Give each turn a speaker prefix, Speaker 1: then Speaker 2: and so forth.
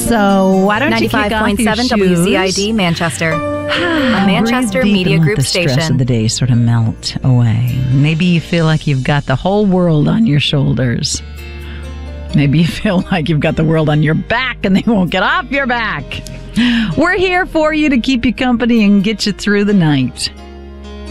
Speaker 1: So why don't you kick off your
Speaker 2: 95.7
Speaker 1: shoes?
Speaker 2: WZID Manchester, a Manchester
Speaker 1: Breathe deep
Speaker 2: Media
Speaker 1: and let
Speaker 2: Group
Speaker 1: the stress
Speaker 2: station.
Speaker 1: of the day sort of melt away. Maybe you feel like you've got the whole world on your shoulders. Maybe you feel like you've got the world on your back and they won't get off your back. We're here for you to keep you company and get you through the night.